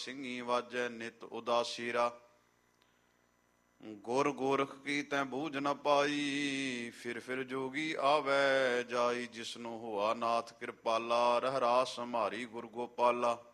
ਸਿੰਘੀ ਵਾਜੈ ਨਿਤ ਉਦਾਸੀਰਾ। ਗੁਰ ਗੋਰਖ ਕੀ ਤੈਂ ਬੂਝ ਨ ਪਾਈ, ਫਿਰ ਜੋਗੀ ਆਵੈ ਜਾਈ। ਜਿਸਨੂੰ ਹੋਆ ਨਾਥ ਕਿਰਪਾਲਾ, ਰਹਿ ਰਾਸ ਸੰਭਾਰੀ ਗੁਰ ਗੋਪਾਲਾ।